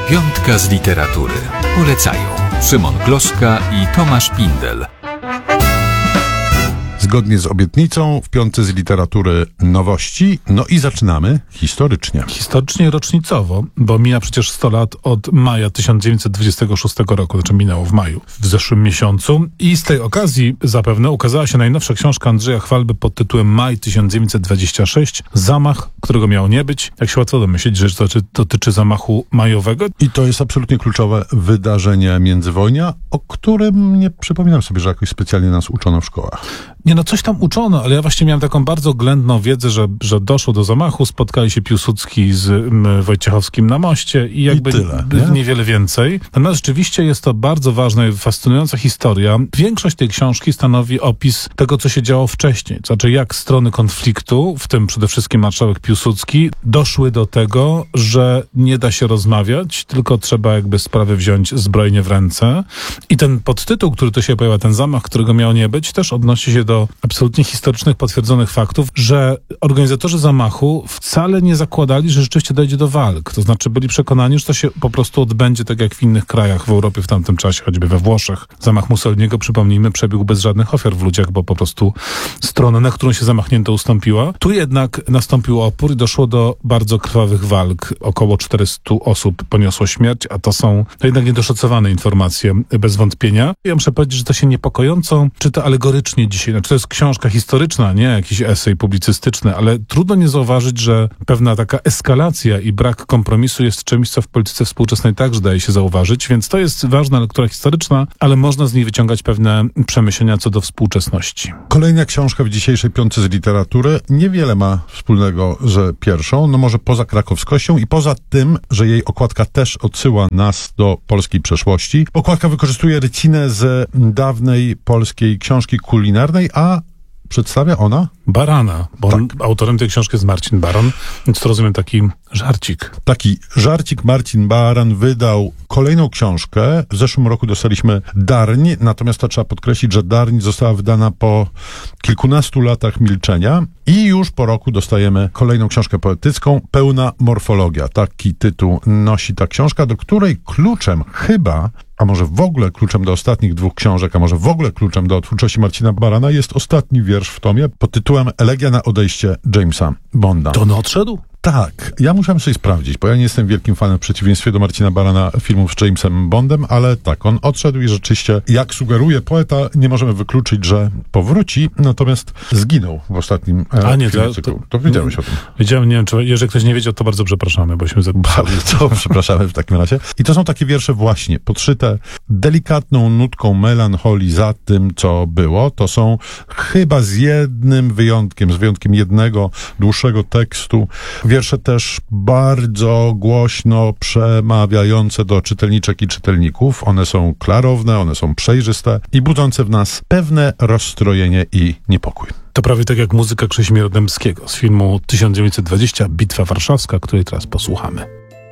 Piątka z literatury. Polecają Szymon Gloszka i Tomasz Pindel. Zgodnie z obietnicą w Piątce z literatury nowości. No i zaczynamy historycznie. Historycznie rocznicowo, bo mija przecież 100 lat od maja 1926 roku, znaczy minęło w maju, w zeszłym miesiącu. I z tej okazji zapewne ukazała się najnowsza książka Andrzeja Chwalby pod tytułem Maj 1926. Zamach, którego miało nie być. Jak się łatwo domyślić, że dotyczy zamachu majowego. I to jest absolutnie kluczowe wydarzenie międzywojnia, o którym nie przypominam sobie, że jakoś specjalnie nas uczono w szkołach. Nie, no coś tam uczono, ale ja właśnie miałem taką bardzo oględną wiedzę, że doszło do zamachu, spotkali się Piłsudski z Wojciechowskim na moście i jakby tyle, niewiele więcej. Natomiast rzeczywiście jest to bardzo ważna i fascynująca historia. Większość tej książki stanowi opis tego, co się działo wcześniej. To znaczy, jak strony konfliktu, w tym przede wszystkim marszałek Piłsudski, doszły do tego, że nie da się rozmawiać, tylko trzeba jakby sprawy wziąć zbrojnie w ręce. I ten podtytuł, który tu się pojawia, ten zamach, którego miało nie być, też odnosi się do absolutnie historycznych, potwierdzonych faktów, że organizatorzy zamachu wcale nie zakładali, że rzeczywiście dojdzie do walk. To znaczy byli przekonani, że to się po prostu odbędzie tak jak w innych krajach w Europie w tamtym czasie, choćby we Włoszech. Zamach Mussoliniego, przypomnijmy, przebiegł bez żadnych ofiar w ludziach, bo po prostu strona, na którą się zamachnięto, ustąpiła. Tu jednak nastąpił opór i doszło do bardzo krwawych walk. Około 400 osób poniosło śmierć, a to są jednak niedoszacowane informacje, bez wątpienia. Ja muszę powiedzieć, że to się niepokojąco czyta alegorycznie dzisiaj. Znaczy, to jest książka historyczna, nie jakiś esej publicystyczny, ale trudno nie zauważyć, że pewna taka eskalacja i brak kompromisu jest czymś, co w polityce współczesnej także daje się zauważyć, więc to jest ważna lektura historyczna, ale można z niej wyciągać pewne przemyślenia co do współczesności. Kolejna książka w dzisiejszej Piątce z literatury niewiele ma wspólnego z pierwszą, no może poza krakowskością i poza tym, że jej okładka też odsyła nas do polskiej przeszłości. Okładka wykorzystuje rycinę z dawnej polskiej książki kulinarnej, a przedstawia ona barana, bo autorem tej książki jest Marcin Baron, więc to rozumiem taki żarcik. Taki żarcik. Marcin Baran wydał kolejną książkę. W zeszłym roku dostaliśmy Darń, natomiast to trzeba podkreślić, że Darń została wydana po kilkunastu latach milczenia i już po roku dostajemy kolejną książkę poetycką, Pełna morfologia. Taki tytuł nosi ta książka, do której kluczem chyba, a może w ogóle kluczem do ostatnich dwóch książek, a może w ogóle kluczem do twórczości Marcina Barana jest ostatni wiersz w tomie pod tytułem Elegia na odejście Jamesa Bonda. To on odszedł? Tak, ja musiałem sobie sprawdzić, bo ja nie jestem wielkim fanem w przeciwieństwie do Marcina Barana filmów z Jamesem Bondem, ale tak, on odszedł i rzeczywiście, jak sugeruje poeta, nie możemy wykluczyć, że powróci, natomiast zginął w ostatnim filmie cyklu. To wiedziałeś o tym. Wiedziałem, nie wiem, czy jeżeli ktoś nie wiedział, to bardzo przepraszamy, bośmy bardzo przepraszamy w takim razie. I to są takie wiersze właśnie podszyte delikatną nutką melancholii za tym, co było. To są chyba z wyjątkiem jednego dłuższego tekstu, wiersze też bardzo głośno przemawiające do czytelniczek i czytelników. One są klarowne, one są przejrzyste i budzące w nas pewne rozstrojenie i niepokój. To prawie tak jak muzyka Krzesimira Dębskiego z filmu 1920 Bitwa Warszawska, której teraz posłuchamy.